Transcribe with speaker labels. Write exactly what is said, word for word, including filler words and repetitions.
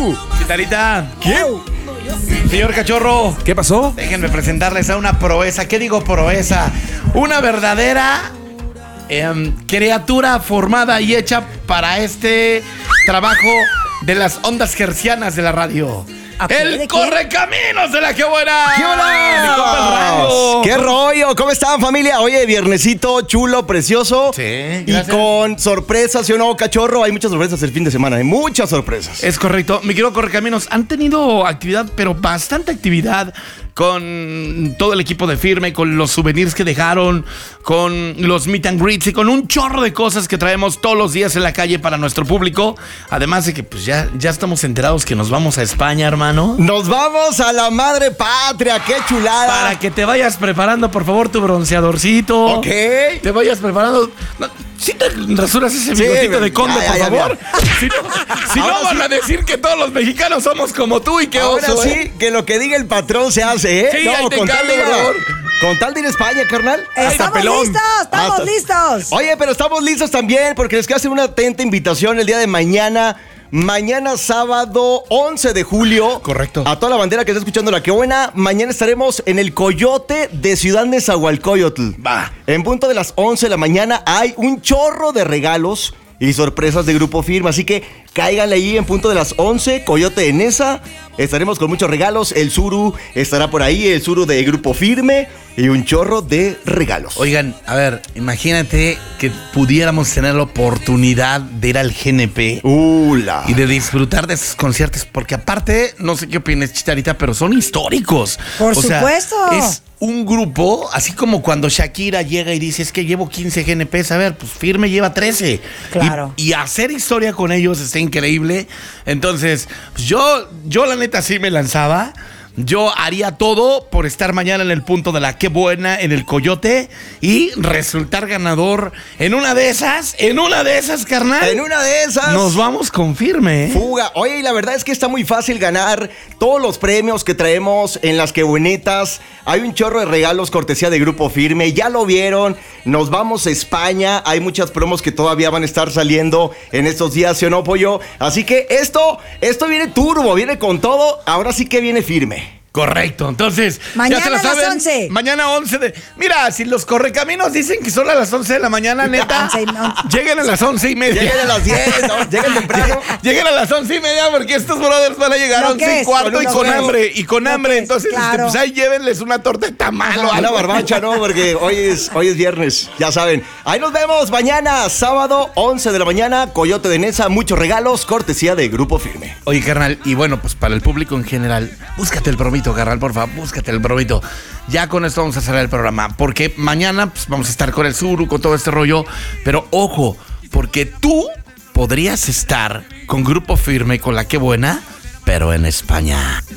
Speaker 1: ¡Au!
Speaker 2: Chitarita.
Speaker 1: ¿Qué?
Speaker 2: Señor Cachorro.
Speaker 1: ¿Qué pasó?
Speaker 2: Déjenme presentarles a una proeza. ¿Qué digo proeza? Una verdadera eh, criatura formada y hecha para este trabajo de las ondas hercianas de la radio.
Speaker 3: Okay,
Speaker 2: El correcaminos de la que buena.
Speaker 1: ¡Qué hola! ¡Qué rollo! ¿Cómo están, familia? Oye, viernesito chulo, precioso.
Speaker 2: Sí,
Speaker 1: y
Speaker 2: gracias.
Speaker 1: con sorpresas, ¿sí o no, Cachorro? Hay muchas sorpresas el fin de semana, hay muchas sorpresas.
Speaker 2: Es correcto. Mi querido Correcaminos, han tenido actividad, pero bastante actividad con todo el equipo de Firme, con los souvenirs que dejaron, con los meet and greets y con un chorro de cosas que traemos todos los días en la calle para nuestro público. Además de que pues ya, ya estamos enterados que nos vamos a España, hermano.
Speaker 1: Nos vamos a la madre patria, qué chulada.
Speaker 2: Para que te vayas preparando, por favor, tu bronceadorcito.
Speaker 1: Ok.
Speaker 2: Te vayas preparando. No, ¿sí te rasuras ese
Speaker 1: Sí,
Speaker 2: bigotito de conde,
Speaker 1: ya,
Speaker 2: por
Speaker 1: ya,
Speaker 2: favor?
Speaker 1: ya.
Speaker 2: Si no, si no
Speaker 1: Ahora
Speaker 2: van
Speaker 1: sí.
Speaker 2: a decir que todos los mexicanos somos como tú y que
Speaker 1: Ahora
Speaker 2: oso,
Speaker 1: sí,
Speaker 2: ¿eh?
Speaker 1: que lo que diga el patrón se hace, ¿eh?
Speaker 2: Sí, ahí te
Speaker 1: con, tal de,
Speaker 2: encargo, por favor.
Speaker 1: con tal de ir a España, carnal.
Speaker 2: Hasta
Speaker 3: Estamos
Speaker 2: pelón.
Speaker 3: listos, estamos
Speaker 1: Hasta-
Speaker 3: listos.
Speaker 1: Oye, pero estamos listos también porque les quiero hacer una atenta invitación el día de mañana. Mañana sábado once de julio.
Speaker 2: Correcto.
Speaker 1: A toda la bandera que está escuchando La Que Buena. Mañana estaremos en el Coyote de Ciudad Nezahualcóyotl.
Speaker 2: Va.
Speaker 1: En punto de las once de la mañana hay un chorro de regalos y sorpresas de Grupo Firme. Así que cáiganle ahí en punto de las once, Coyote de Neza. Estaremos con muchos regalos. El Suru estará por ahí, el Suru de Grupo Firme y un chorro de regalos.
Speaker 2: Oigan, a ver, imagínate que pudiéramos tener la oportunidad de ir al G N P
Speaker 1: ¡Ula!
Speaker 2: y de disfrutar de esos conciertos, porque aparte, no sé qué opinas, Chicharita, pero son históricos.
Speaker 3: Por
Speaker 2: O sea,
Speaker 3: supuesto.
Speaker 2: es un grupo, así como cuando Shakira llega y dice, es que llevo quince G N Ps, a ver, pues Firme lleva trece.
Speaker 3: Claro.
Speaker 2: Y, y hacer historia con ellos está increíble. Entonces, pues yo, yo la neta sí me lanzaba. Yo haría todo por estar mañana en el punto de La Que Buena, en el Coyote, y resultar ganador en una de esas, en una de esas, carnal.
Speaker 1: En una de esas.
Speaker 2: Nos vamos con Firme, ¿eh?
Speaker 1: Fuga. Oye, y la verdad es que está muy fácil ganar todos los premios que traemos en Las Que Buenetas. Hay un chorro de regalos cortesía de Grupo Firme. Ya lo vieron. Nos vamos a España. Hay muchas promos que todavía van a estar saliendo en estos días, ¿sí o no, pollo? Así que esto, esto viene turbo, viene con todo. Ahora sí que viene Firme.
Speaker 2: Correcto, entonces
Speaker 3: Mañana
Speaker 2: ya se la
Speaker 3: a las
Speaker 2: saben.
Speaker 3: once.
Speaker 2: Mañana once de... Mira, si los correcaminos dicen que son a las once de la mañana, neta,
Speaker 3: Once y- once.
Speaker 2: lleguen a las once y media.
Speaker 1: Lleguen a las diez, ¿no? Lleguen temprano.
Speaker 2: Lleguen a las once y media porque estos brothers van a llegar a
Speaker 3: Lo
Speaker 2: once
Speaker 3: que
Speaker 2: y
Speaker 3: es,
Speaker 2: cuarto
Speaker 1: con
Speaker 2: y
Speaker 1: una
Speaker 2: con
Speaker 1: huevo.
Speaker 2: hambre. Y con
Speaker 3: Lo
Speaker 2: hambre,
Speaker 3: que es,
Speaker 2: entonces, este,
Speaker 3: claro.
Speaker 2: pues ahí llévenles una torta de tamal o
Speaker 1: Una
Speaker 2: algo.
Speaker 1: barbacha, ¿no? Porque hoy es, hoy es viernes, ya saben. Ahí nos vemos mañana, sábado, once de la mañana, Coyote de Neza, muchos regalos, cortesía de Grupo Firme.
Speaker 2: Oye, carnal, y bueno, pues para el público en general, búscate el bromito, carnal, por favor, búscate el bromito. Ya con esto vamos a cerrar el programa, porque mañana pues, vamos a estar con el Suru, con todo este rollo, pero ojo, porque tú podrías estar con Grupo Firme, con La Que Buena, pero en España.